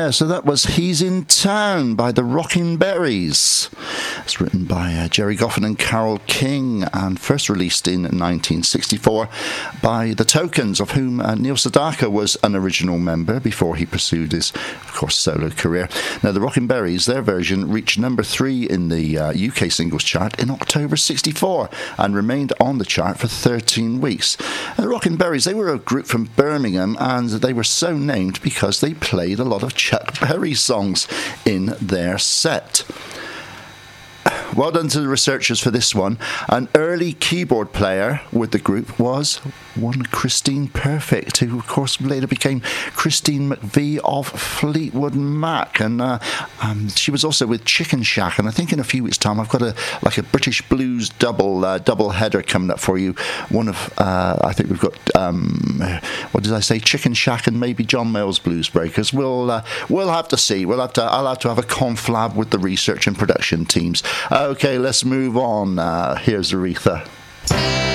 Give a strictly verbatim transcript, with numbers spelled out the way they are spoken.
Yeah, so that was He's in Town by the Rockin' Berries. It's written by uh, Jerry Goffin and Carole King and first released in nineteen sixty-four by The Tokens, of whom uh, Neil Sedaka was an original member before he pursued his, of course, solo career. Now, the Rockin' Berries, their version reached number three in the uh, U K singles chart in October sixty-four and remained on the chart for thirteen weeks. Uh, the Rockin' Berries, they were a group from Birmingham, and they were so named because they played a lot of Chuck Berry songs in their set. Well done to the researchers for this one. An early keyboard player with the group was one Christine Perfect, who of course later became Christine McVie of Fleetwood Mac, and uh, um, she was also with Chicken Shack. And I think in a few weeks' time I've got a like a British blues double uh, double header coming up for you. One of uh, I think we've got um, what did I say? Chicken Shack and maybe John Mayall's Blues Breakers. We'll uh, we'll have to see. We'll have to. I'll have to have a conflab with the research and production teams. Okay, let's move on. Uh, here's Aretha.